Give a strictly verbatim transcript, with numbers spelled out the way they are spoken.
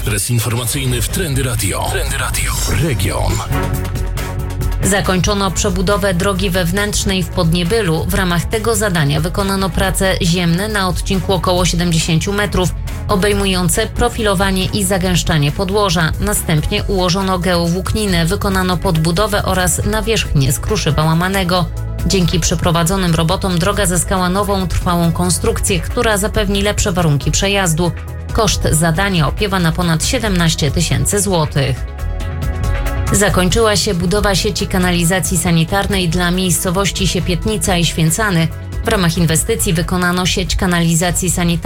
Ekspres informacyjny w Trendy Radio. Trendy Radio. Region. Zakończono przebudowę drogi wewnętrznej w Podniebylu. W ramach tego zadania wykonano prace ziemne na odcinku około siedemdziesiąt metrów, obejmujące profilowanie i zagęszczanie podłoża. Następnie ułożono geowłókninę, wykonano podbudowę oraz nawierzchnię z kruszywa łamanego. Dzięki przeprowadzonym robotom droga zyskała nową, trwałą konstrukcję, która zapewni lepsze warunki przejazdu. Koszt zadania opiewa na ponad siedemnaście tysięcy złotych. Zakończyła się budowa sieci kanalizacji sanitarnej dla miejscowości Siepietnica i Święcany. W ramach inwestycji wykonano sieć kanalizacji sanitarnej